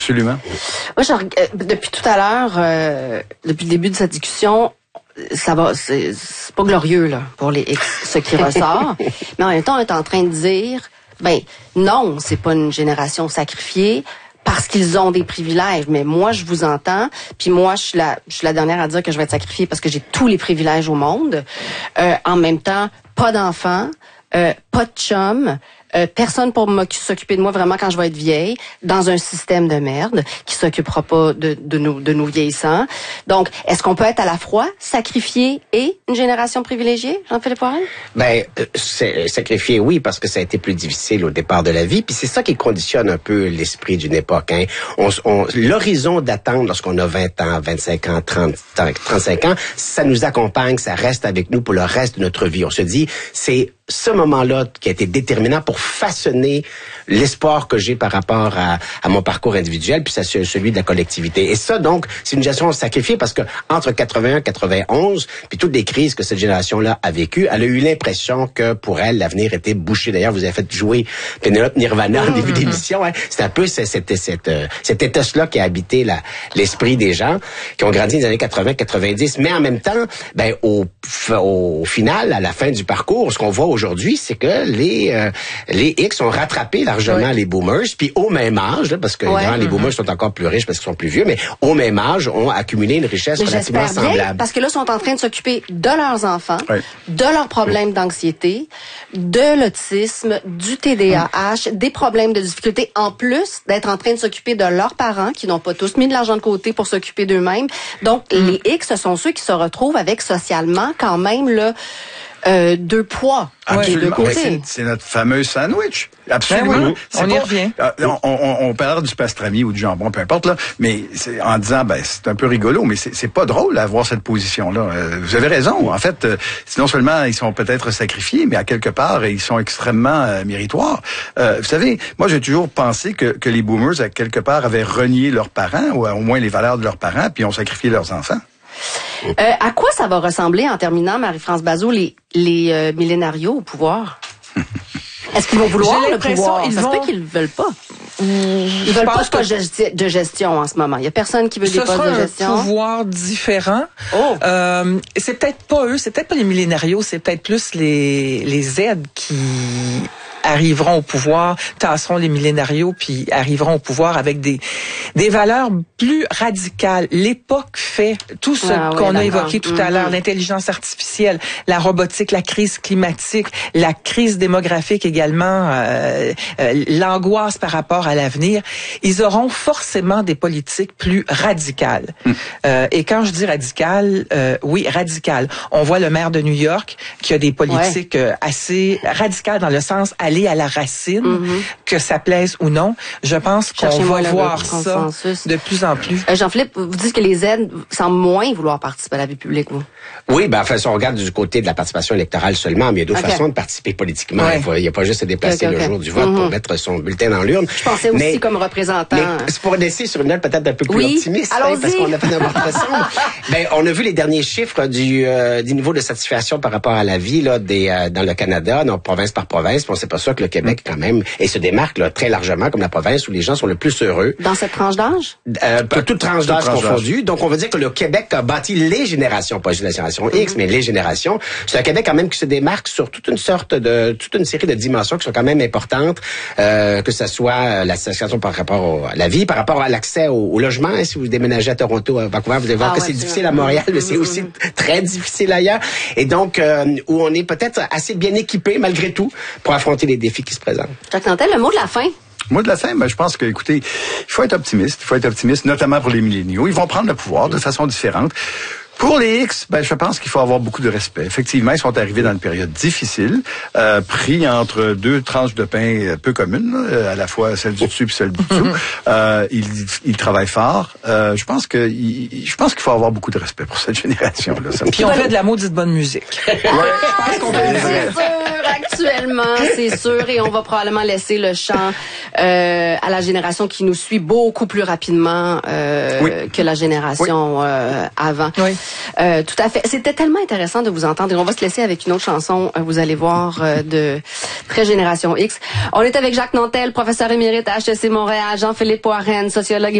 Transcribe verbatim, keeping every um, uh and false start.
Absolument. Moi, je, euh, depuis tout à l'heure, euh, depuis le début de cette discussion, ça va, c'est, c'est pas glorieux là pour les X, ce qui ressort. Mais en même temps, on est en train de dire, ben non, c'est pas une génération sacrifiée parce qu'ils ont des privilèges. Mais moi, je vous entends. Puis moi, je suis la, je suis la dernière à dire que je vais être sacrifiée parce que j'ai tous les privilèges au monde. Euh, en même temps, pas d'enfants, euh, pas de chum. Euh, personne pour s'occuper de moi vraiment quand je vais être vieille, dans un système de merde qui s'occupera pas de, de, nous, de nous vieillissants. Donc, est-ce qu'on peut être à la fois sacrifié et une génération privilégiée, Jean-Philippe Warren? Ben, euh, c'est, sacrifié, oui, parce que ça a été plus difficile au départ de la vie, puis c'est ça qui conditionne un peu l'esprit d'une époque. Hein. On, on, l'horizon d'attente lorsqu'on a vingt ans, vingt-cinq ans, trente, trente-cinq ans, ça nous accompagne, ça reste avec nous pour le reste de notre vie. On se dit, c'est ce moment-là qui a été déterminant pour façonner l'espoir que j'ai par rapport à, à mon parcours individuel, puis ça, c'est celui de la collectivité. Et ça, donc, c'est une génération sacrifiée parce que entre quatre-vingt-un et quatre-vingt-onze, puis toutes les crises que cette génération-là a vécues, elle a eu l'impression que pour elle, l'avenir était bouché. D'ailleurs, vous avez fait jouer Penelope Nirvana au début d'émission. Hein. C'est un peu cette, cette, cette, cet éthos-là qui a habité la, l'esprit des gens qui ont grandi dans les années quatre-vingts quatre-vingt-dix. Mais en même temps, ben au, au final, à la fin du parcours, ce qu'on voit aujourd'hui, c'est que les euh, les X ont rattrapé largement oui. les boomers, puis au même âge, là, parce que ouais. les boomers sont encore plus riches parce qu'ils sont plus vieux, mais au même âge, ont accumulé une richesse mais relativement semblable. Bien, parce que là, ils sont en train de s'occuper de leurs enfants, oui. de leurs problèmes oui. d'anxiété, de l'autisme, du T D A H, oui. des problèmes de difficulté, en plus d'être en train de s'occuper de leurs parents qui n'ont pas tous mis de l'argent de côté pour s'occuper d'eux-mêmes. Donc, mm. les X, ce sont ceux qui se retrouvent avec socialement quand même là, euh, deux poids. Absolument. Deux côtés. C'est, c'est notre fameux sandwich. Absolument. Ben oui, on y revient. Euh, on, on, on parle du pastrami ou du jambon, peu importe, là, mais c'est, en disant, ben, c'est un peu rigolo, mais c'est, c'est pas drôle d'avoir cette position-là. Euh, vous avez raison. En fait, euh, non seulement ils sont peut-être sacrifiés, mais à quelque part, ils sont extrêmement euh, méritoires. Euh, vous savez, moi, j'ai toujours pensé que, que les boomers, à quelque part, avaient renié leurs parents, ou au moins les valeurs de leurs parents, puis ont sacrifié leurs enfants. Euh, à quoi ça va ressembler, en terminant, Marie-France Bazot, les, les euh, millénarios au pouvoir? Est-ce qu'ils vont vouloir le pouvoir? Ils ça vont... se peut qu'ils ne veulent pas. Mmh, ils veulent pas de poste que... de gestion en ce moment. Il y a personne qui veut des postes de gestion. Ce sera un pouvoir différent. Oh. Euh, c'est peut-être pas eux, c'est peut-être pas les millénarios, c'est peut-être plus les, les Z qui arriveront au pouvoir, tasseront les millénarios, puis arriveront au pouvoir avec des des valeurs plus radicales. L'époque fait tout ce ah, qu'on oui, a évoqué tout mm-hmm. à l'heure, l'intelligence artificielle, la robotique, la crise climatique, la crise démographique également, euh, euh, l'angoisse par rapport à l'avenir. Ils auront forcément des politiques plus radicales. Mm. Euh, et quand je dis radicales, euh, oui, radicales. On voit le maire de New York qui a des politiques ouais. euh, assez radicales dans le sens aller à la racine, mm-hmm. que ça plaise ou non. Je pense qu'on va voir ça de plus en plus. Euh, Jean-Philippe, vous dites que les Z semblent moins vouloir participer à la vie publique, vous? Oui, ben, enfin, si on regarde du côté de la participation électorale seulement, mais il y a d'autres okay. façons de participer politiquement. Ouais. Il n'y a pas juste à se déplacer okay, okay. le jour du vote mm-hmm. pour mettre son bulletin dans l'urne. Je pensais aussi mais, comme représentant. Mais c'est pour laisser sur une note peut-être un peu plus oui, optimiste, hein, parce qu'on a fait notre ensemble. Ben, on a vu les derniers chiffres du, euh, du niveau de satisfaction par rapport à la vie là, des, euh, dans le Canada, donc province par province. Puis on s'aperçoit que le Québec, quand même, et se démarque là, très largement comme la province où les gens sont le plus heureux. Dans cette tranche d'âge? Euh, toute tranche d'âge confondue. Donc, on veut dire que le Québec a bâti les générations, pas la génération X, mm-hmm. mais les générations. C'est un Québec quand même qui se démarque sur toute une sorte de, toute une série de dimensions qui sont quand même importantes, euh, que ce soit la situation par rapport au, à la vie, par rapport à l'accès au, au logement. Hein, si vous déménagez à Toronto, à Vancouver, vous allez voir ah, que ouais, c'est difficile à Montréal, mais c'est aussi très difficile ailleurs. Et donc, euh, où on est peut-être assez bien équipé, malgré tout, pour affronter les défis qui se présentent. Jacques Nantel, le mot de la fin. Moi, de la fin, ben, je pense que, écoutez, il faut être optimiste. Il faut être optimiste, notamment pour les milléniaux. Ils vont prendre le pouvoir de façon différente. Pour les X, ben, je pense qu'il faut avoir beaucoup de respect. Effectivement, ils sont arrivés dans une période difficile, euh, pris entre deux tranches de pain peu communes, à la fois celle du dessus et celle du dessous. euh, ils, ils travaillent fort. Euh, je pense que, il, je pense qu'il faut avoir beaucoup de respect pour cette génération-là. Ça Puis on fait de la maudite bonne musique. Ouais. Je pense qu'on peut le dire. C'est sûr, actuellement, c'est sûr, et on va probablement laisser le chant euh, à la génération qui nous suit beaucoup plus rapidement euh, oui. que la génération oui. euh, avant. Oui. Euh, tout à fait. C'était tellement intéressant de vous entendre. Et on va se laisser avec une autre chanson, vous allez voir, euh, de très Génération X. On est avec Jacques Nantel, professeur émérite à H E C Montréal, Jean-Philippe Warren, sociologue et